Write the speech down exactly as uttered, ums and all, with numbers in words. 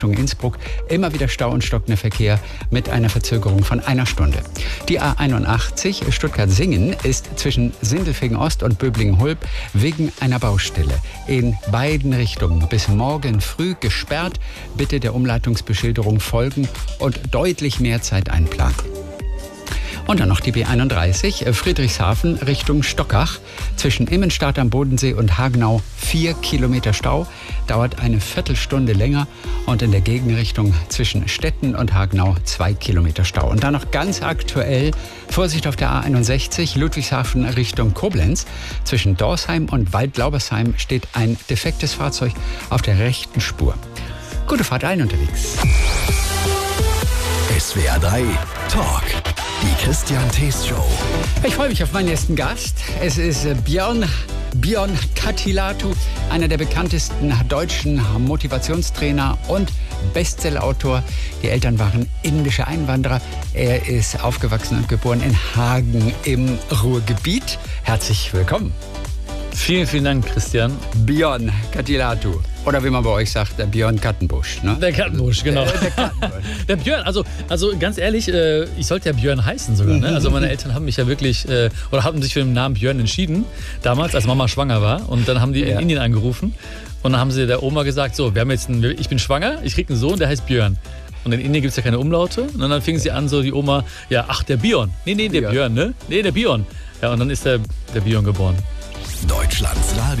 Innsbruck immer wieder Stau und stockender Verkehr mit einer Verzögerung von einer Stunde. Die A einundachtzig Stuttgart-Singen ist zwischen Sindelfingen-Ost und Böblingen-Hulb wegen einer Baustelle in beiden Richtungen bis morgen früh gesperrt. Bitte der Umleitungsbeschilderung folgen und deutlich mehr Zeit einplanen. Und dann noch die B einunddreißig, Friedrichshafen Richtung Stockach. Zwischen Immenstadt am Bodensee und Hagenau vier Kilometer Stau. Dauert eine Viertelstunde länger. Und in der Gegenrichtung zwischen Stetten und Hagenau zwei Kilometer Stau. Und dann noch ganz aktuell, Vorsicht auf der A einundsechzig, Ludwigshafen Richtung Koblenz. Zwischen Dorsheim und Waldlaubersheim steht ein defektes Fahrzeug auf der rechten Spur. Gute Fahrt allen unterwegs. S W R drei Talk. Die Christian Thees Show. Ich freue mich auf meinen nächsten Gast. Es ist Björn, Björn Kattilatu, einer der bekanntesten deutschen Motivationstrainer und Bestsellerautor. Die Eltern waren indische Einwanderer. Er ist aufgewachsen und geboren in Hagen im Ruhrgebiet. Herzlich willkommen. Vielen, vielen Dank, Christian. Björn Kattilatu. Oder wie man bei euch sagt, der Björn Kattenbusch. Ne? Der Kattenbusch, genau. Der, der, Kattenbusch. Der Björn, also, also ganz ehrlich, äh, ich sollte ja Björn heißen sogar. Ne? Also meine Eltern haben mich ja wirklich, äh, oder haben sich für den Namen Björn entschieden, damals, als Mama schwanger war. Und dann haben die ja. in Indien angerufen. Und dann haben sie der Oma gesagt, so, wir haben jetzt einen, ich bin schwanger, ich krieg einen Sohn, der heißt Björn. Und in Indien gibt es ja keine Umlaute. Und dann fing sie an, so die Oma, ja, ach, der Björn. Nee, nee, der Björn, ne? Nee, der Björn. Ja, und dann ist der, der Björn geboren. Deutschlands Radio.